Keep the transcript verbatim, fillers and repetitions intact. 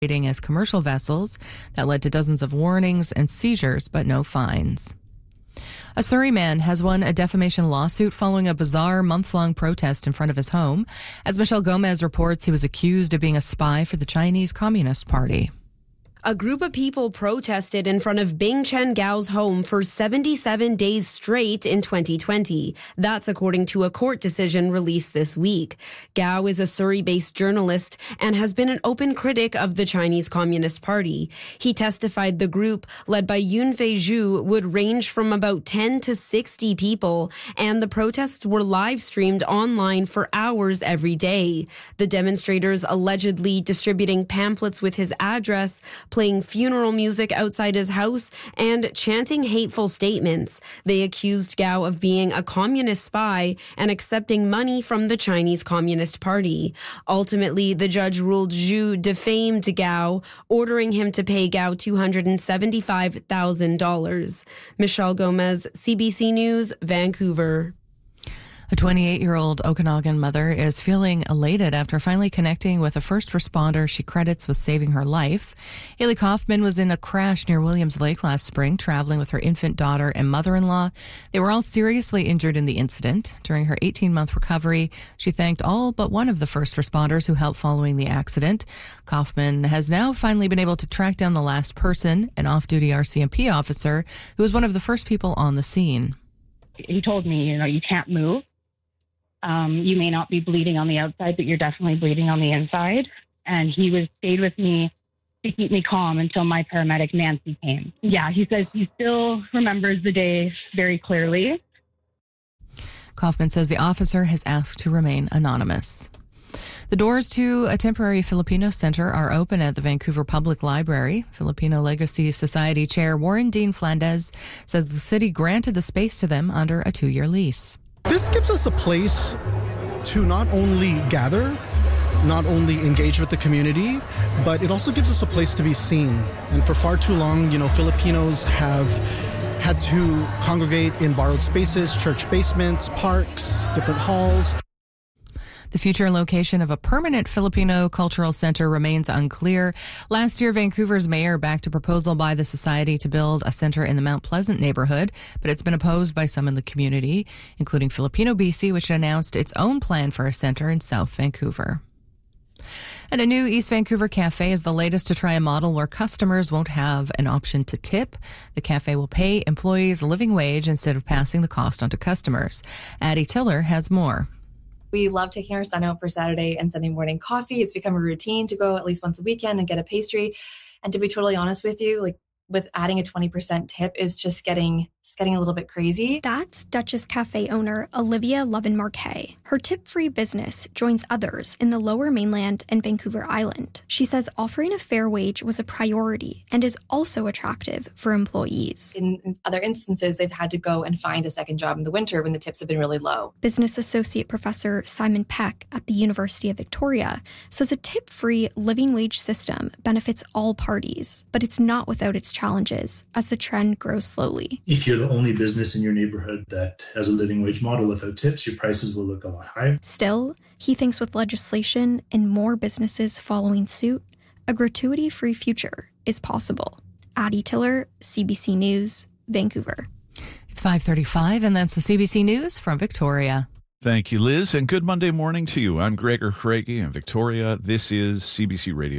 as commercial vessels. That led to dozens of warnings and seizures, but no fines. A Surrey man has won a defamation lawsuit following a bizarre months-long protest in front of his home. As Michelle Gomez reports, he was accused of being a spy for the Chinese Communist Party. A group of people protested in front of Bing Chen Gao's home for seventy-seven days straight in twenty twenty. That's according to a court decision released this week. Gao is a Surrey-based journalist and has been an open critic of the Chinese Communist Party. He testified the group, led by Yunfei Zhu, would range from about ten to sixty people, and the protests were live-streamed online for hours every day. The demonstrators allegedly distributing pamphlets with his address, playing funeral music outside his house, and chanting hateful statements. They accused Gao of being a communist spy and accepting money from the Chinese Communist Party. Ultimately, the judge ruled Zhu defamed Gao, ordering him to pay Gao two hundred seventy-five thousand dollars. Michelle Gomez, C B C News, Vancouver. A twenty-eight-year-old Okanagan mother is feeling elated after finally connecting with a first responder she credits with saving her life. Haley Kaufman was in a crash near Williams Lake last spring, traveling with her infant daughter and mother-in-law. They were all seriously injured in the incident. During her eighteen-month recovery, she thanked all but one of the first responders who helped following the accident. Kaufman has now finally been able to track down the last person, an off-duty R C M P officer, who was one of the first people on the scene. He told me, you know, you can't move. Um, you may not be bleeding on the outside, but you're definitely bleeding on the inside. And he was stayed with me to keep me calm until my paramedic, Nancy, came. Yeah, he says he still remembers the day very clearly. Kaufman says the officer has asked to remain anonymous. The doors to a temporary Filipino center are open at the Vancouver Public Library. Filipino Legacy Society Chair Warren Dean Flandes says the city granted the space to them under a two-year lease. This gives us a place to not only gather, not only engage with the community, but it also gives us a place to be seen. And for far too long, you know, Filipinos have had to congregate in borrowed spaces, church basements, parks, different halls. The future location of a permanent Filipino cultural center remains unclear. Last year, Vancouver's mayor backed a proposal by the society to build a center in the Mount Pleasant neighborhood, but it's been opposed by some in the community, including Filipino B C, which announced its own plan for a center in South Vancouver. And a new East Vancouver cafe is the latest to try a model where customers won't have an option to tip. The cafe will pay employees a living wage instead of passing the cost on to customers. Addie Tiller has more. We love taking our son out for Saturday and Sunday morning coffee. It's become a routine to go at least once a weekend and get a pastry. And to be totally honest with you, like with adding a twenty percent tip is just getting just getting a little bit crazy. That's Duchess Cafe owner Olivia Lovin-Marquet. Her tip-free business joins others in the Lower Mainland and Vancouver Island. She says offering a fair wage was a priority and is also attractive for employees. In, in other instances, they've had to go and find a second job in the winter when the tips have been really low. Business Associate Professor Simon Peck at the University of Victoria says a tip-free living wage system benefits all parties, but it's not without its challenges as the trend grows slowly. If you're the only business in your neighborhood that has a living wage model without tips, your prices will look a lot higher. Still, he thinks with legislation and more businesses following suit, a gratuity-free future is possible. Addie Tiller, C B C News, Vancouver. It's five thirty-five, and that's the C B C News from Victoria. Thank you, Liz, and good Monday morning to you. I'm Gregor Craigie in Victoria. This is C B C Radio.